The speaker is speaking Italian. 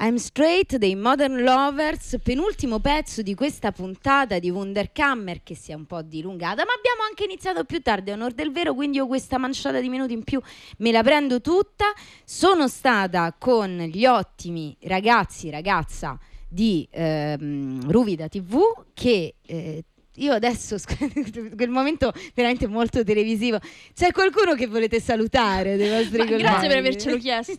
I'm Straight dei Modern Lovers, penultimo pezzo di questa puntata di Wunderkammer che si è un po' dilungata, ma abbiamo anche iniziato più tardi, a onor del vero, quindi io questa manciata di minuti in più me la prendo tutta. Sono stata con gli ottimi ragazza di Ruvida TV che... io adesso, quel momento veramente molto televisivo, c'è qualcuno che volete salutare dei vostri colleghi? Grazie per avercelo chiesto.